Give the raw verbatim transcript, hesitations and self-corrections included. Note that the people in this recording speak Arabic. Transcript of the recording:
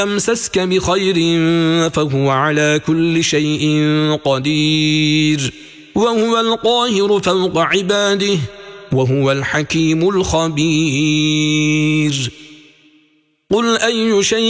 يمسسك بخير فهو على كل شيء قدير وهو القاهر فوق عباده وهو الحكيم الخبير. قل أي شيء